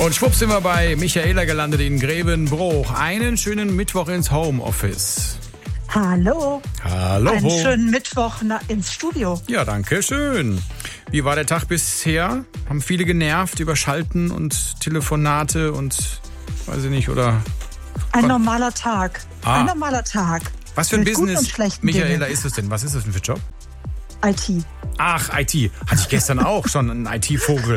Und schwupps sind wir bei Michaela gelandet in Grevenbroich. Einen schönen Mittwoch ins Homeoffice. Hallo. Hallo. Einen schönen Mittwoch ins Studio. Ja, danke schön. Wie war der Tag bisher? Haben viele genervt über Schalten und Telefonate und weiß ich nicht, oder? Ein normaler Tag. Ein normaler Tag. Was für ein Mit Business, guten und schlechten Michaela, Dingen. ist es denn? Was ist das denn für ein Job? IT. Ach, IT. Hatte ich gestern auch schon, einen IT-Vogel.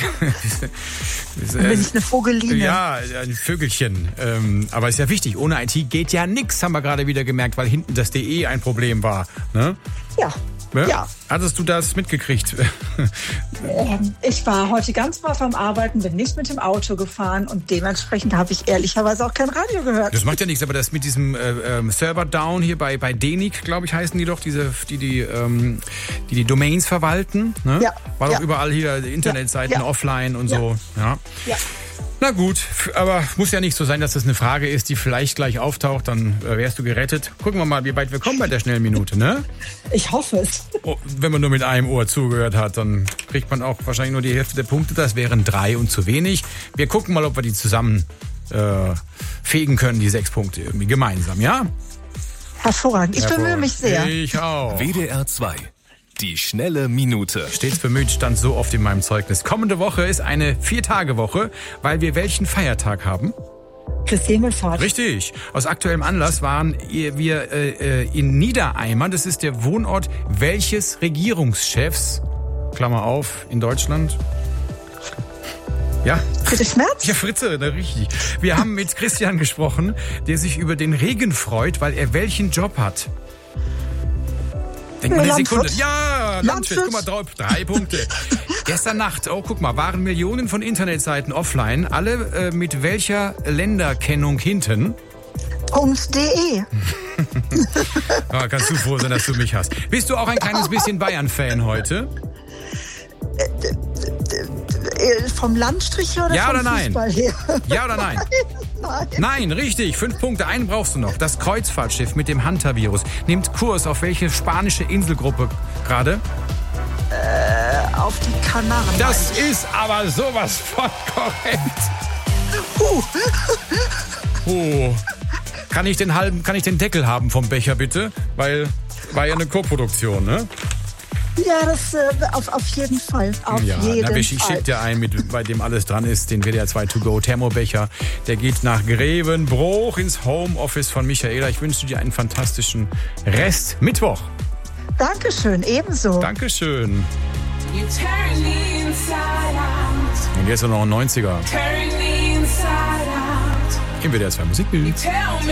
Bin ich eine Vogeline? Ja, ein Vögelchen. Aber ist ja wichtig. Ohne IT geht ja nichts, haben wir gerade wieder gemerkt, weil hinten das DE ein Problem war. Ne? Ja. Ja. Hattest du das mitgekriegt? Ich war heute ganz brav am Arbeiten, bin nicht mit dem Auto gefahren und dementsprechend habe ich ehrlicherweise auch kein Radio gehört. Das macht ja nichts, aber das mit diesem Server Down hier bei DENIC, glaube ich, heißen die doch, die Domains verwalten. Ne? Ja. War doch überall hier Internetseiten offline und so. Ja. Na gut, aber muss ja nicht so sein, dass das eine Frage ist, die vielleicht gleich auftaucht, dann wärst du gerettet. Gucken wir mal, wie weit wir kommen bei der Schnellminute, ne? Ich hoffe es. Oh, wenn man nur mit einem Ohr zugehört hat, dann kriegt man auch wahrscheinlich nur die Hälfte der Punkte. Das wären 3 und zu wenig. Wir gucken mal, ob wir die zusammen fegen können, die 6 Punkte irgendwie gemeinsam, ja? Hervorragend. Ich bemühe mich sehr. Ich auch. WDR 2. Die schnelle Minute. Stets bemüht stand so oft in meinem Zeugnis. Kommende Woche ist eine 4-Tage-Woche, weil wir welchen Feiertag haben? Christi Himmelfahrt. Richtig. Aus aktuellem Anlass waren wir in Niedereimern. Das ist der Wohnort welches Regierungschefs? Klammer auf, in Deutschland. Ja. Friedrich Merz? Ja, Fritze, richtig. Wir haben mit Christian gesprochen, der sich über den Regen freut, weil er welchen Job hat? Denk mal eine Sekunde. Ja, Landwirt. Guck mal, 3 Punkte. Gestern Nacht, guck mal, waren Millionen von Internetseiten offline. Alle mit welcher Länderkennung hinten? .de. Kannst du froh sein, dass du mich hast. Bist du auch ein kleines bisschen Bayern-Fan heute? Vom Landstrich oder ja vom oder nein? Fußball her? Ja oder nein? Nein, richtig. 5 Punkte. Einen brauchst du noch. Das Kreuzfahrtschiff mit dem Hunter-Virus nimmt Kurs auf welche spanische Inselgruppe gerade? Auf die Kanaren. Das ist aber sowas von korrekt. Kann ich den Deckel haben vom Becher bitte? Weil war ja eine Koproduktion, ne? Ja, das auf jeden Fall. Ich schicke dir einen, bei dem alles dran ist, den WDR 2 To Go Thermobecher. Der geht nach Grevenbroich ins Homeoffice von Michaela. Ich wünsche dir einen fantastischen Rest Mittwoch. Dankeschön, ebenso. Dankeschön. Und jetzt noch ein 90er. Im WDR 2 Musikbild.